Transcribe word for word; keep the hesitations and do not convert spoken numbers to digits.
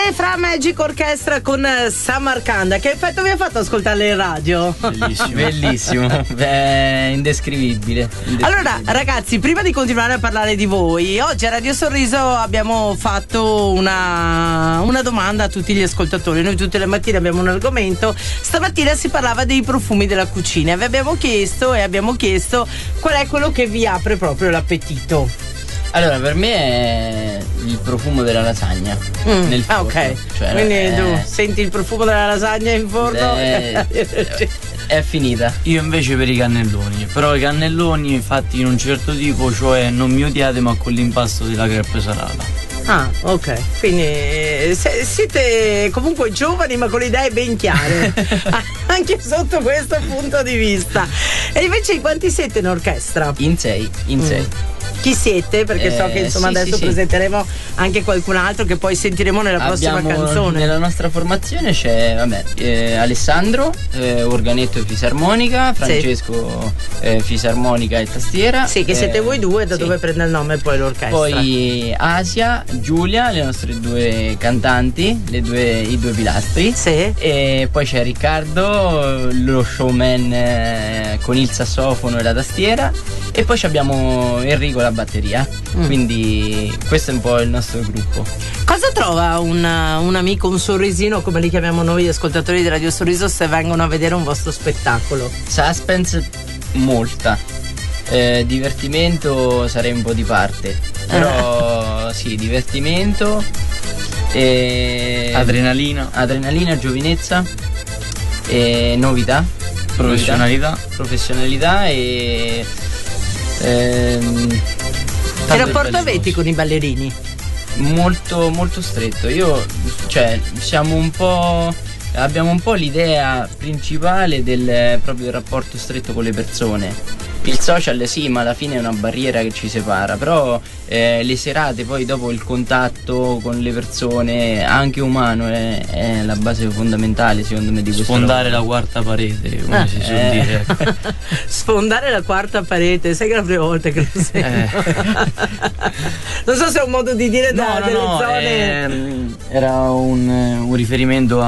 Fra Magic Orchestra con Samarcanda. Che effetto vi ha fatto ascoltarle in radio? Bellissimo. Bellissimo. Beh, indescrivibile, indescribile. Allora ragazzi, prima di continuare a parlare di voi, oggi a Radio Sorriso abbiamo fatto una, una domanda a tutti gli ascoltatori. Noi tutte le mattine abbiamo un argomento. Stamattina si parlava dei profumi della cucina. Vi abbiamo chiesto e abbiamo chiesto qual è quello che vi apre proprio l'appetito. Allora, per me è il profumo della lasagna. Mm. Nel forno. Ah, ok. Cioè, quindi è... tu senti il profumo della lasagna in forno? È... è finita. Io invece per i cannelloni. Però i cannelloni fatti in un certo tipo, cioè non mi odiate, ma con l'impasto della crepe salata. Ah, ok. Quindi se, siete comunque giovani ma con le idee ben chiare. Anche sotto questo punto di vista. E invece in quanti siete in orchestra? In sei, in sei. Mm. Chi siete? Perché eh, so che insomma sì, adesso sì, presenteremo sì. anche qualcun altro che poi sentiremo nella prossima Abbiamo, canzone. Nella nostra formazione c'è vabbè, eh, Alessandro, eh, organetto e fisarmonica, Francesco, sì. eh, fisarmonica e tastiera. Sì, che siete eh, voi due, da sì. dove prende il nome poi l'orchestra. Poi Asia, Giulia, le nostre due cantanti, le due, i due pilastri. Sì. E poi c'è Riccardo, lo showman eh, con il sassofono e la tastiera. E poi abbiamo Enrico la batteria. Mm. Quindi questo è un po' il nostro gruppo. Cosa trova un, un amico, un sorrisino, come li chiamiamo noi ascoltatori di Radio Sorriso, se vengono a vedere un vostro spettacolo? Suspense molta. Eh, divertimento sarei un po' di parte. Però eh. sì, divertimento e adrenalina. Adrenalina, giovinezza e novità. Professionalità. Novità, professionalità e ehm, che rapporto avete con i ballerini? Molto molto stretto. Io cioè siamo un po' abbiamo un po' l'idea principale del proprio del rapporto stretto con le persone. Il social sì, ma alla fine è una barriera che ci separa, però eh, le serate poi dopo il contatto con le persone, anche umano, è, è la base fondamentale secondo me di questo sfondare lavoro. La quarta parete, come eh, si suol eh. dire. Sfondare la quarta parete, sai che è la prima volta che lo sento. Eh. Non so se è un modo di dire da no, no, delle no, zone. Ehm, era un, un riferimento